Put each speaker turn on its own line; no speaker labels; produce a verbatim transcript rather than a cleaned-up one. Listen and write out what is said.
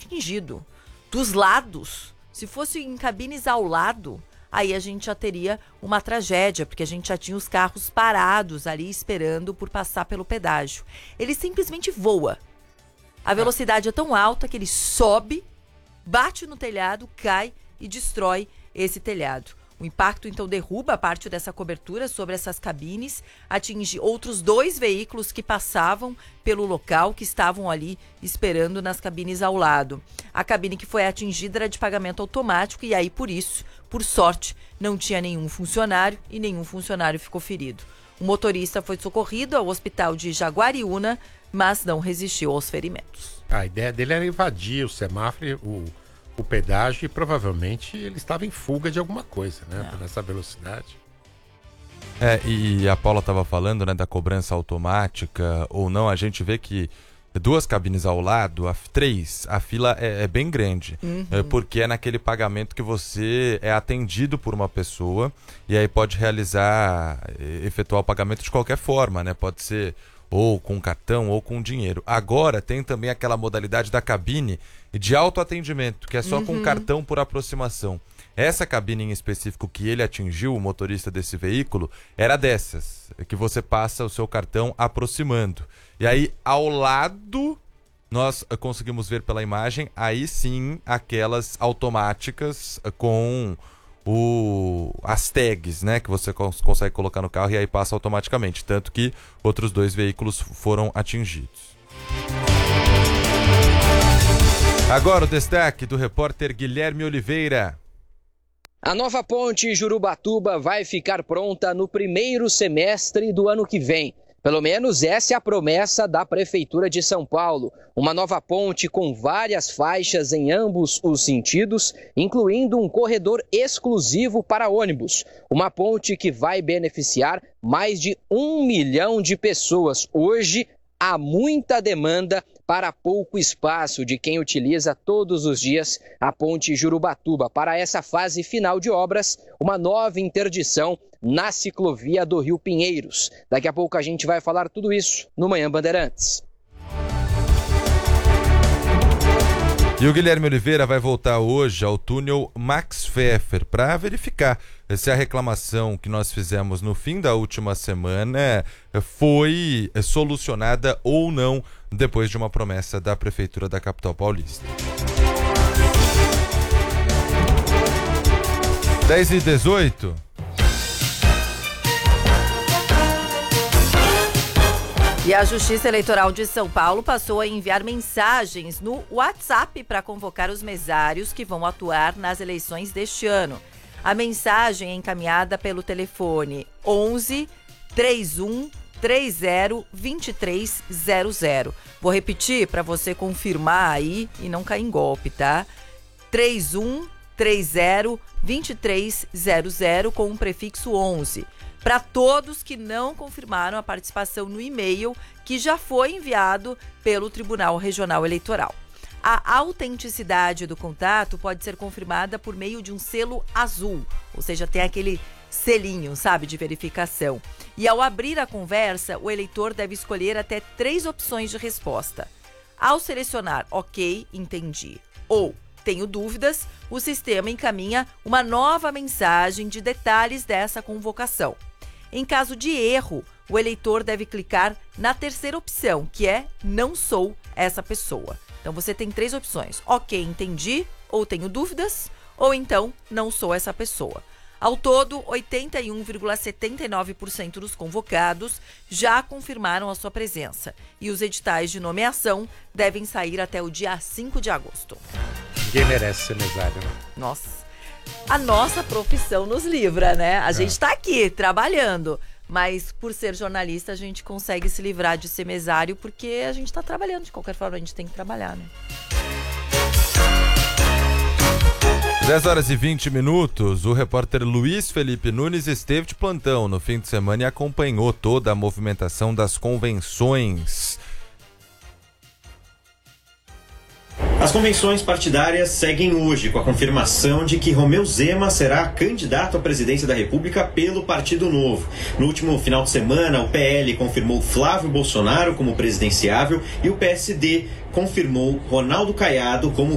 atingido. Dos lados, se fosse em cabines ao lado, aí a gente já teria uma tragédia, porque a gente já tinha os carros parados ali esperando por passar pelo pedágio. Ele simplesmente voa. A velocidade é tão alta que ele sobe, bate no telhado, cai e destrói esse telhado. O impacto, então, derruba parte dessa cobertura sobre essas cabines, atinge outros dois veículos que passavam pelo local, que estavam ali esperando nas cabines ao lado. A cabine que foi atingida era de pagamento automático e aí, por isso, por sorte, não tinha nenhum funcionário e nenhum funcionário ficou ferido. O motorista foi socorrido ao hospital de Jaguariúna, mas não resistiu aos ferimentos.
A ideia dele era invadir o semáforo, o... o pedágio, e provavelmente ele estava em fuga de alguma coisa, né? É. Nessa velocidade.
É, e a Paula estava falando, né, da cobrança automática ou não. A gente vê que duas cabines ao lado, a, três, a fila é, é bem grande. Uhum. É, porque é naquele pagamento que você é atendido por uma pessoa e aí pode realizar, efetuar o pagamento de qualquer forma, né? Pode ser ou com cartão ou com dinheiro. Agora tem também aquela modalidade da cabine de autoatendimento, que é só uhum. com cartão por aproximação. Essa cabine em específico que ele atingiu, o motorista desse veículo, era dessas, que você passa o seu cartão aproximando. E aí, ao lado, nós conseguimos ver pela imagem, aí sim, aquelas automáticas com o, as tags, né, que você cons- consegue colocar no carro e aí passa automaticamente. Tanto que outros dois veículos foram atingidos. Agora o destaque do repórter Guilherme Oliveira.
A nova ponte Jurubatuba vai ficar pronta no primeiro semestre do ano que vem. Pelo menos essa é a promessa da Prefeitura de São Paulo. Uma nova ponte com várias faixas em ambos os sentidos, incluindo um corredor exclusivo para ônibus. Uma ponte que vai beneficiar mais de um milhão de pessoas. Hoje, há muita demanda para pouco espaço de quem utiliza todos os dias a ponte Jurubatuba. Para essa fase final de obras, uma nova interdição na ciclovia do Rio Pinheiros. Daqui a pouco a gente vai falar tudo isso no Manhã Bandeirantes.
E o Guilherme Oliveira vai voltar hoje ao túnel Max Pfeffer para verificar se a reclamação que nós fizemos no fim da última semana foi solucionada ou não, depois de uma promessa da Prefeitura da capital paulista. dez e dezoito.
E a Justiça Eleitoral de São Paulo passou a enviar mensagens no WhatsApp para convocar os mesários que vão atuar nas eleições deste ano. A mensagem é encaminhada pelo telefone onze, trinta e um, trinta, vinte e três zero zero. Vou repetir para você confirmar aí e não cair em golpe, tá? trinta e um, trinta, vinte e três zero zero com o prefixo onze. Para todos que não confirmaram a participação no e-mail que já foi enviado pelo Tribunal Regional Eleitoral. A autenticidade do contato pode ser confirmada por meio de um selo azul, ou seja, tem aquele selinho, sabe, de verificação. E ao abrir a conversa, o eleitor deve escolher até três opções de resposta. Ao selecionar OK, entendi, ou tenho dúvidas, o sistema encaminha uma nova mensagem de detalhes dessa convocação. Em caso de erro, o eleitor deve clicar na terceira opção, que é não sou essa pessoa. Então você tem três opções: OK, entendi, ou tenho dúvidas, ou então não sou essa pessoa. Ao todo, oitenta e um vírgula setenta e nove por cento dos convocados já confirmaram a sua presença. E os editais de nomeação devem sair até o dia cinco de agosto.
Ninguém merece ser mesário, né?
Nossa, a nossa profissão nos livra, né? A é. gente tá aqui trabalhando, mas por ser jornalista a gente consegue se livrar de ser mesário porque a gente tá trabalhando. De qualquer forma, a gente tem que trabalhar, né?
dez horas e vinte minutos, o repórter Luiz Felipe Nunes esteve de plantão no fim de semana e acompanhou toda a movimentação das convenções.
As convenções partidárias seguem hoje com a confirmação de que Romeu Zema será candidato à presidência da República pelo Partido Novo. No último final de semana, o P L confirmou Flávio Bolsonaro como presidenciável e o P S D confirmou Ronaldo Caiado como